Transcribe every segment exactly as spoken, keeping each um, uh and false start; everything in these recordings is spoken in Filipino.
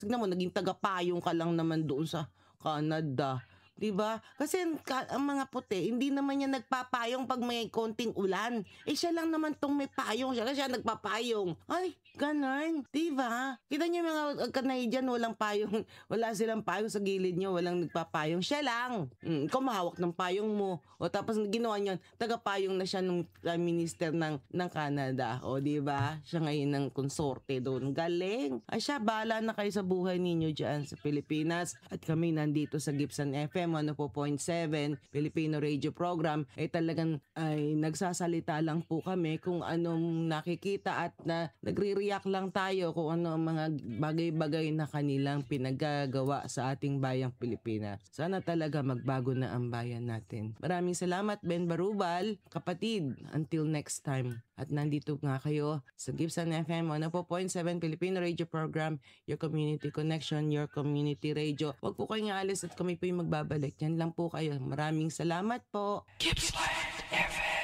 Tignan mo, naging tagapayong ka lang naman doon sa Canada. Diba? Kasi ang mga puti, hindi naman niya nagpapayong pag may konting ulan. Eh siya lang naman tong may payong. Siya lang siya nagpapayong. Ay, ganun. Diba? Kita niyo mga Canadian, walang payong. Wala silang payong sa gilid niyo. Walang nagpapayong. Siya lang. Mm, ikaw mahawak ng payong mo. O tapos ginawa niya, tagapayong na siya ng Prime Minister ng, ng Canada. O diba? Siya ngayon ng konsorte doon. Galing. Ay siya, bahala na kayo sa buhay ninyo dyan sa Pilipinas. At kami nandito sa Gibson F M one oh four point seven Filipino Radio Program ay eh, talagang ay nagsasalita lang po kami kung anong nakikita at na nagre-react lang tayo kung ano ang mga bagay-bagay na kanilang pinagagawa sa ating bayang Pilipinas. Sana talaga magbago na ang bayan natin. Maraming salamat, Ben Barubal, kapatid. Until next time. At nandito nga kayo sa Gibson F M one oh four point seven Filipino Radio Program, your community connection, your community radio. Huwag po kayong alis at kami po yung magbabalik. Yan lang po kayo. Maraming salamat po. Gippsland F M.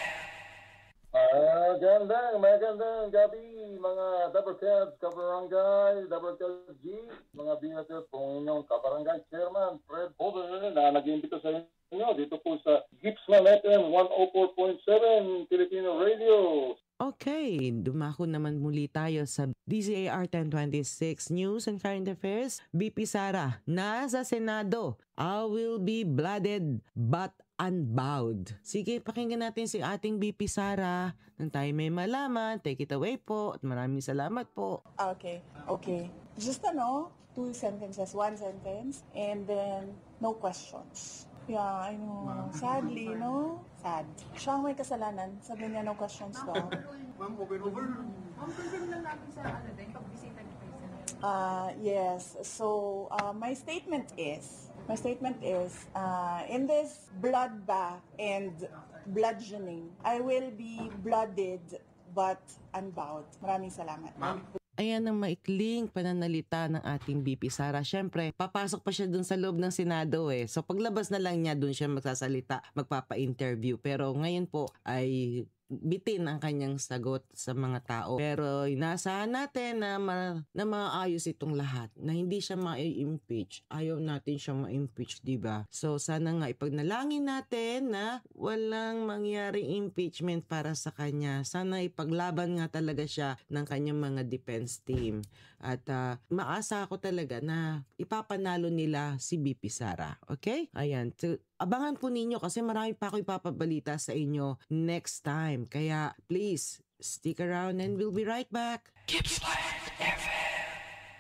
Magandang, magandang gabi mga Double Cabs, Kabarangay, Double Cabs G, mga binatid po inyong Kabarangay Chairman Fred Over na nag-iimbita sa inyo dito po sa Gippsland F M one oh four point seven Filipino Radio. Okay, dumako naman muli tayo sa D Z A R ten twenty-six News and Current Affairs. B P Sara, nasa Senado. I will be blooded but unbowed. Sige, pakinggan natin si ating B P Sara. Nang tayo may malaman, take it away po. At maraming salamat po. Okay, okay. Just ano, two sentences, one sentence, and then no questions. Yeah, I know. Sadly, no? Sad. Siya ang may kasalanan. Sabi niya, no questions daw. Ma'am, over, over. Ma'am, confirm lang natin sa ano din, pag-bisita niyo kayo sa Uh, yes. So, uh, my statement is, my statement is, uh, in this bloodbath and bludgeoning, I will be blooded but unbowed. Maraming salamat. Ma'am, Ayan ang maikling pananalita ng ating B P Sara. Siyempre, papasok pa siya dun sa loob ng Senado eh. So paglabas na lang niya, dun siya magsasalita, magpapa-interview. Pero ngayon po ay bitin ang kanyang sagot sa mga tao. Pero inaasahan natin na, ma- na maayos itong lahat. Na hindi siya ma-impeach. Ayaw natin siya ma-impeach, diba? So sana nga ipagnalangin natin na walang mangyaring impeachment para sa kanya. Sana ipaglaban nga talaga siya ng kanyang mga defense team. At uh, maasa ako talaga na ipapanalo nila si B P Sara. Okay? Ayan. So, abangan po ninyo kasi marami pa ako ipapabalita sa inyo next time. Kaya please, stick around and we'll be right back. Gippsland F M.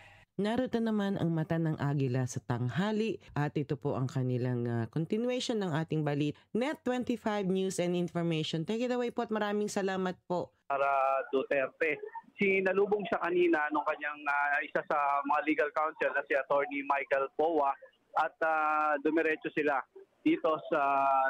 Narito naman ang mata ng agila sa tanghali at ito po ang kanilang uh, continuation ng ating balit. Net twenty-five News and Information. Take it away po at maraming salamat po. Para Duterte. Sinalubong siya kanina nung kanyang uh, isa sa mga legal counsel na si Attorney Michael Powa at uh, dumiretso sila dito sa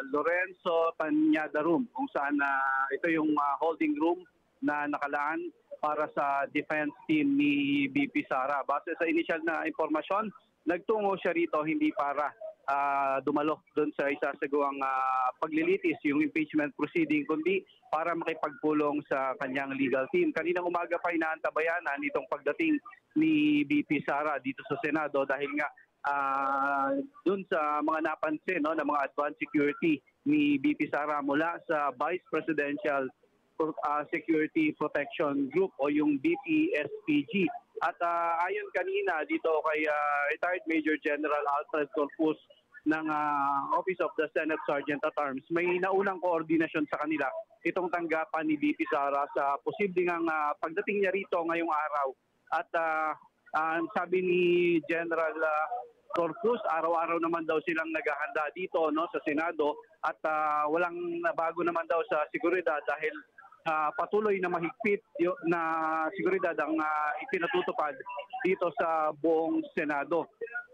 Lorenzo Tanyada Room kung saan uh, ito yung uh, holding room na nakalaan para sa defense team ni B P Sara. Base sa initial na impormasyon, nagtungo siya rito hindi para uh, dumalo doon sa isasagawang uh, paglilitis, yung impeachment proceeding, kundi para makipagpulong sa kanyang legal team. Kaninang umaga pa inaantabayanan itong pagdating ni B P Sara dito sa Senado dahil nga uh, doon sa mga napansin no, ng mga advanced security ni B P Sara mula sa Vice Presidential uh, Security Protection Group o yung B P S P G. At uh, ayon kanina dito kay uh, retired Major General Alfred Corpus ng uh, Office of the Senate Sergeant at Arms, may naunang koordinasyon sa kanila itong tanggapan ni B P Sara sa posibleng uh, pagdating niya rito ngayong araw. At uh, uh, sabi ni General uh, Corpus, araw-araw naman daw silang naghahanda dito no, sa Senado at uh, walang bago naman daw sa seguridad dahil uh, patuloy na mahigpit na seguridad ang uh, ipinatutupad dito sa buong Senado.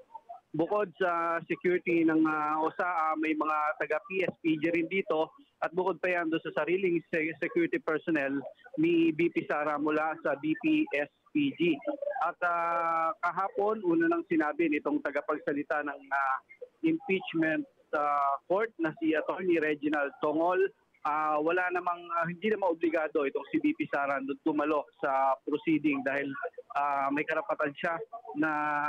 Bukod sa security ng uh, O S A, uh, may mga taga-P S P G rin dito at bukod pa yan doon sa sariling security personnel ni B P Sara mula sa B P S P G. At uh, kahapon, una nang sinabi nitong tagapagsalita ng uh, impeachment uh, court na si Attorney Reginald Tongol, uh, wala namang, uh, hindi naman obligado itong si B P Sara dumalo sa proceeding dahil ah, may karapatan siya na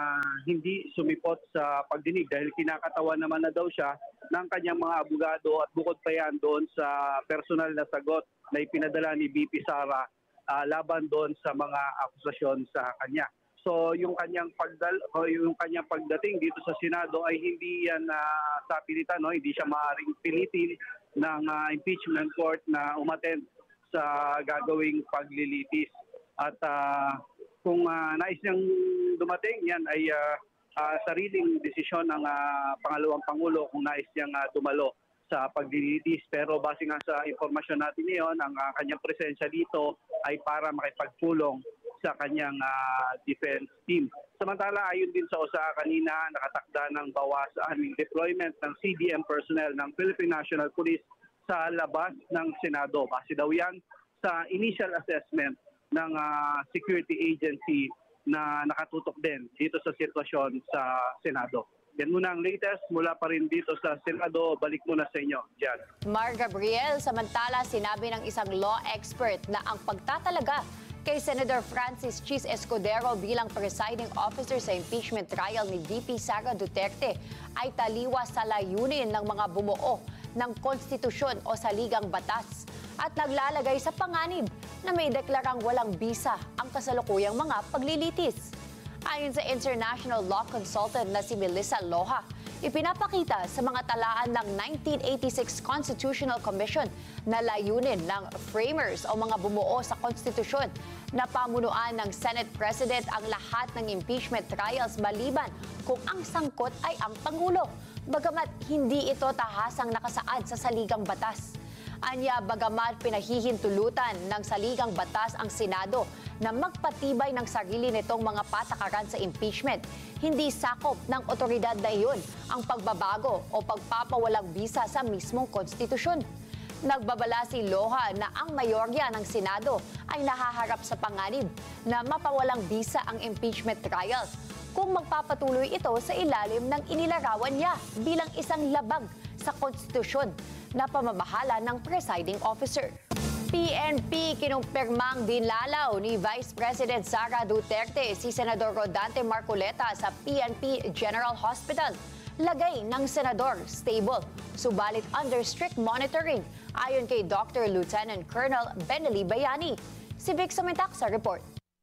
hindi sumipot sa pagdinig dahil kinakatawan naman na daw siya ng kanyang mga abogado at bukod pa yan doon sa personal na sagot na ipinadala ni B P Sara ah, laban doon sa mga akusasyon sa kanya. So yung kanyang pagdal o yung kanyang pagdating dito sa Senado ay hindi yan uh, sa pilitan, no? Hindi siya maaaring pilitin ng uh, impeachment court na umattend sa gagawing paglilitis. At uh, kung uh, nais niyang dumating, yan ay uh, uh, sariling desisyon ng uh, pangalawang Pangulo kung nais niyang uh, dumalo sa paglilitis. Pero base nga sa informasyon natin ngayon, ang uh, kanyang presensya dito ay para makipagpulong sa kanyang uh, defense team. Samantala, ayon din sa U S A kanina, nakatakda ng bawasan ng deployment ng C D M personnel ng Philippine National Police sa labas ng Senado. Base daw yan sa initial assessment ng uh, security agency na nakatutok din dito sa sitwasyon sa Senado. Yan muna ang latest mula pa rin dito sa Senado. Balik muna sa inyo, Jan. Mar Gabriel, samantala sinabi ng isang law expert na ang pagtatalaga kay Senator Francis Chis Escudero bilang presiding officer sa impeachment trial ni V P Sara Duterte ay taliwas sa layunin ng mga bumuo ng konstitusyon o saligang batas at naglalagay sa panganib na may deklarang walang bisa ang kasalukuyang mga paglilitis. Ayon sa international law consultant na si Melissa Loja, ipinapakita sa mga talaan ng nineteen eighty-six Constitutional Commission na layunin ng framers o mga bumuo sa konstitusyon na pamunuan ng Senate President ang lahat ng impeachment trials maliban kung ang sangkot ay ang Pangulo, bagamat hindi ito tahasang nakasaad sa saligang batas. Anya, bagamat pinahihintulutan ng saligang batas ang Senado na magpatibay ng sarili nitong mga patakaran sa impeachment, hindi sakop ng otoridad na iyon ang pagbabago o pagpapawalang bisa sa mismong konstitusyon. Nagbabala si Loja na ang mayorya ng Senado ay nahaharap sa panganib na mapawalang bisa ang impeachment trials kung magpapatuloy ito sa ilalim ng inilarawan niya bilang isang labag sa konstitusyon na pamamahala ng presiding officer. P N P kinumpirmang dinalaw ni Vice President Sara Duterte si Senador Rodante Marcoleta sa P N P General Hospital. Lagay ng senador stable, subalit under strict monitoring ayon kay Doctor Lieutenant Colonel Benely Bayani. Si Vic Samintak sa report.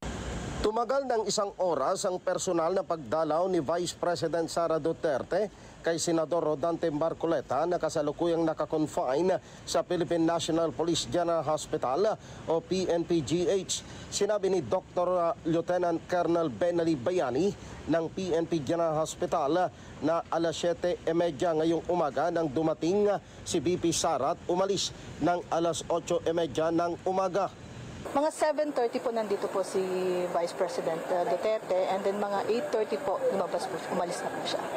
Tumagal ng isang oras ang personal na pagdalaw ni Vice President Sara Duterte kay Senador Rodante Marcoleta na kasalukuyang nakakonfine sa Philippine National Police General Hospital o P N P G H. Sinabi ni Doctor Lieutenant Colonel Benely Bayani ng P N P General Hospital na alas siyete e media ngayong umaga nang dumating si V P Sara at umalis ng alas otso e media ng umaga. Mga seven thirty po nandito po si Vice President uh, Duterte and then mga eight thirty po lumabas po, umalis na po siya.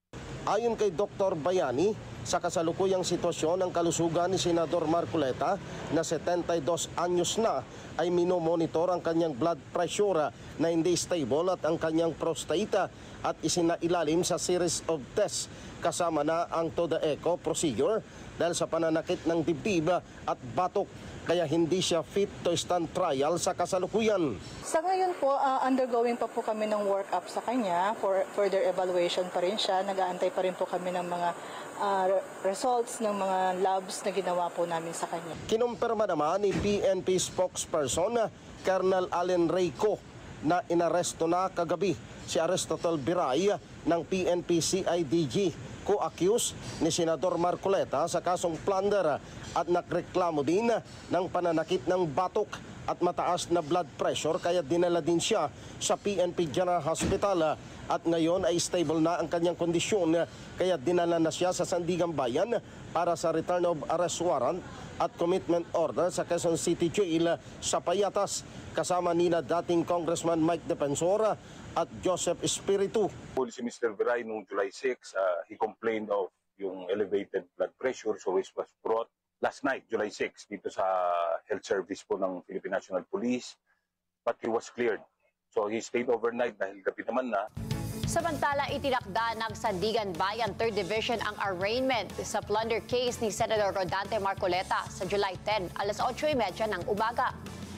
Ayon kay Doctor Bayani, sa kasalukuyang sitwasyon ng kalusugan ni Senador Marcoleta na setenta y dos anyos na ay minomonitor ang kanyang blood pressure na hindi stable at ang kanyang prostate at isinailalim sa series of tests kasama na ang T O D A echo procedure dahil sa pananakit ng dibdib at batok. Kaya hindi siya fit to stand trial sa kasalukuyan. Sa ngayon po, uh, undergoing pa po kami ng workup sa kanya. For further evaluation pa rin siya. Nag-aantay pa rin po kami ng mga uh, results ng mga labs na ginawa po namin sa kanya. Kinumpirma naman ni P N P spokesperson Colonel Allen Reyco na inaresto na kagabi si Aristotle Biray ng P N P C I D G, co-accused ni Senador Marcoleta sa kasong plunder at nakreklamo din ng pananakit ng batok at mataas na blood pressure kaya dinala din siya sa P N P General Hospital at ngayon ay stable na ang kanyang kondisyon kaya dinala na siya sa Sandigan Bayan para sa return of arrest warrant at commitment order sa Quezon City Jail sa Payatas kasama nina dating Congressman Mike Defensor at Joseph Espiritu. Si Mister Biray noong July sixth, uh, he complained of yung elevated blood pressure, so he was brought last night, July sixth, dito sa health service po ng Philippine National Police, but he was cleared. So he stayed overnight dahil gabi naman na. Samantala, itinakda ng Sandigan Bayan third Division ang arraignment sa plunder case ni Senator Rodante Marcoleta sa July tenth, alas otso e media ng umaga.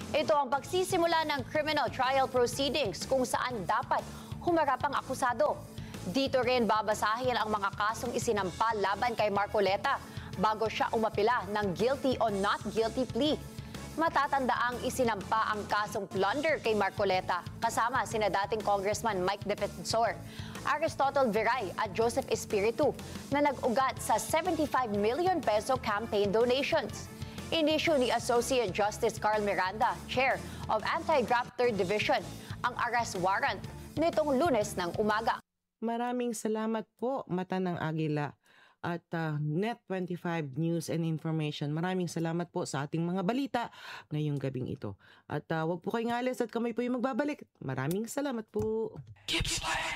Ito ang pagsisimula ng criminal trial proceedings kung saan dapat humarap ang akusado. Dito rin babasahin ang mga kasong isinampa laban kay Marcoleta bago siya umapila ng guilty o not guilty plea. Matatandaang isinampa ang kasong plunder kay Marcoleta kasama sina dating Congressman Mike Defensor, Aristotle Viray at Joseph Espiritu na nag-ugat sa seventy-five million peso campaign donations. Inisyu ni Associate Justice Carl Miranda, Chair of Anti-Graft third Division, ang arrest warrant nitong Lunes ng umaga. Maraming salamat po, Mata ng Agila at uh, Net twenty-five News and Information. Maraming salamat po sa ating mga balita ngayong gabing ito. At uh, wag po kayong alis at kami po yung magbabalik. Maraming salamat po. Gippsland.